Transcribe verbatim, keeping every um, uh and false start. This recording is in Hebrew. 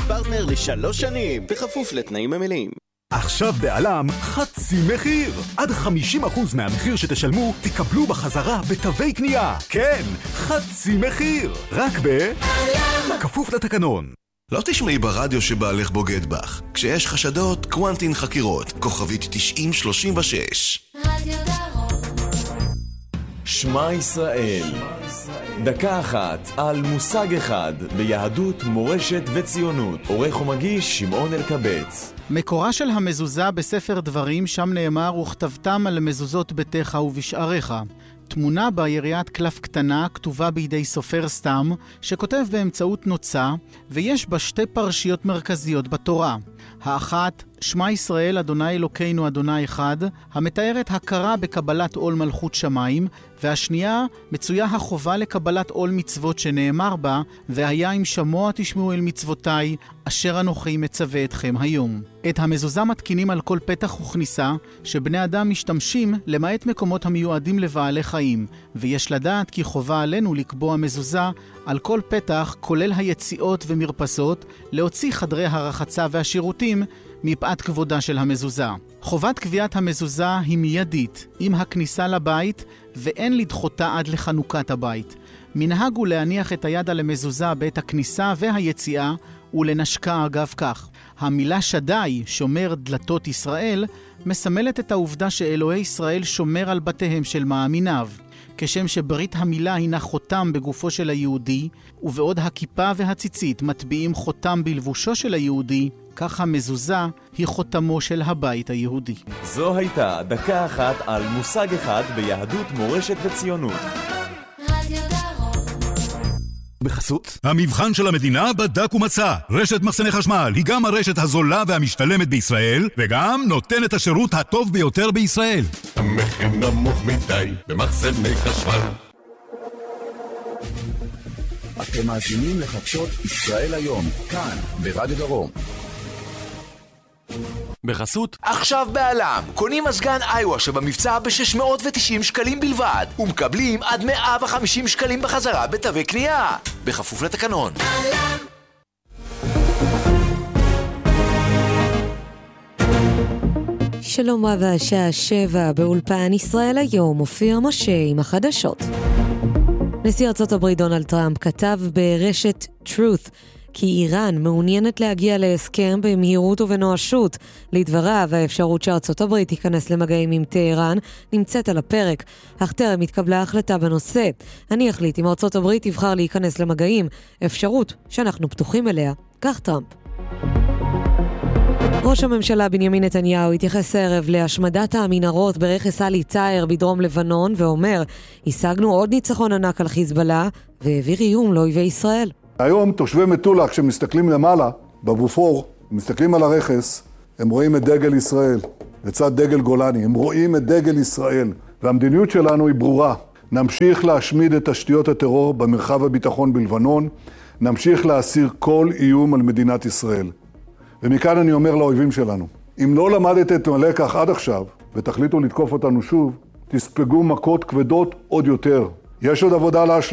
פרטנר לשלוש שנים, בכפוף לתנאים המלאים. עכשיו בעלם חצי מחיר. עד חמישים אחוז מהמחיר שתשלמו תקבלו בחזרה בתווי קנייה. כן, חצי מחיר. רק בעלם. כפוף לתקנון. לא תשמעי ברדיו שבעלך בוגד בך. כשיש חשדות, קוונטין חקירות. כוכבית תשעים שלושים ושש. רדיו דרום. שמע ישראל. דקה אחת על מושג אחד ביהדות, מורשת וציונות. עורך ומגיש שמעון אלקבץ. מקורה של המזוזה בספר דברים, שם נאמר וכתבתם על מזוזות ביתך ובשעריך. תמונה בה יריית קלף קטנה כתובה בידי סופר סתם, שכותב באמצעות נוצה, ויש בה שתי פרשיות מרכזיות בתורה. האחת, שמע ישראל אדוני אלוקינו אדוני אחד, המתארת הכרה בקבלת עול מלכות שמיים, והשנייה, מצויה החובה לקבלת עול מצוות שנאמר בה, והיה אם שמוע תשמעו אל מצוותיי, אשר אנוכי מצווה אתכם היום. את המזוזה מתקינים על כל פתח וכניסה, שבני אדם משתמשים למעט מקומות המיועדים לבעלי חיים, ויש לדעת כי חובה עלינו לקבוע מזוזה על כל פתח, כולל היציאות ומרפסות, להוציא חדרי הרחצה והשירותים מפאת כבודה של המזוזה. חובת קביעת המזוזה היא מיידית, עם הכניסה לבית, ואין לדחותה עד לחנוכת הבית. מנהג הוא להניח את היד על המזוזה בעת הכניסה והיציאה, ולנשקה אגב כך. המילה שדי, שומר דלתות ישראל, מסמלת את העובדה שאלוהי ישראל שומר על בתיהם של מאמיניו. כשם שברית המילה הינה חותם בגופו של היהודי, ובעוד הכיפה והציצית מטביעים חותם בלבושו של היהודי, כך המזוזה היא חותמו של הבית היהודי. זו הייתה דקה אחת על מושג אחד ביהדות, מורשת וציונות. בחסות המבחן של המדינה בדק ומצא. רשת מחסני חשמל היא גם הרשת הזולה והמשתלמת בישראל, וגם נותנת השירות הטוב ביותר בישראל. המחיר נמוך מדי במחסני חשמל. אתם מאזינים לחדשות ישראל היום, כאן ברדיו דרום. בחסות עכשיו בעלם, קונים מזגן איווה שבמבצע ב-שש מאות ותשעים שקלים בלבד, ומקבלים עד מאה וחמישים שקלים בחזרה בתווי קנייה, בכפוף לתקנון. שלום רב, השעה שבע באולפן ישראל היום, אופיר משה עם החדשות. נשיא ארצות הברית דונלד טראמפ כתב ברשת Truth כי איראן מעוניינת להגיע להסכם במהירות ובנואשות. לדבריו, האפשרות שארצות הברית תיכנס למגעים עם טהרן נמצאת על הפרק, אך טרם התקבלה החלטה בנושא. אני אחליט אם ארצות הברית תבחר להיכנס למגעים, אפשרות שאנחנו פתוחים אליה, כך טראמפ. ראש הממשלה בנימין נתניהו התייחס הערב להשמדת המנהרות ברכס עלי תאיר בדרום לבנון, ואומר, השגנו עוד ניצחון ענק על חיזבאללה, והעביר איום לאויבי ישראל. היום תושבי מטולה, כשמסתכלים למעלה, בבופור, מסתכלים על הרכס, הם רואים את דגל ישראל, לצד דגל גולני, הם רואים את דגל ישראל, והמדיניות שלנו היא ברורה. נמשיך להשמיד את תשתיות הטרור במרחב הביטחון בלבנון, נמשיך להסיר כל איום על מדינת ישראל. ומכאן אני אומר לאויבים שלנו, אם לא למדתם את הלקח עד עכשיו, ותחליטו לתקוף אותנו שוב, תספגו מכות כבדות עוד יותר. יש עוד עבודה להשלים.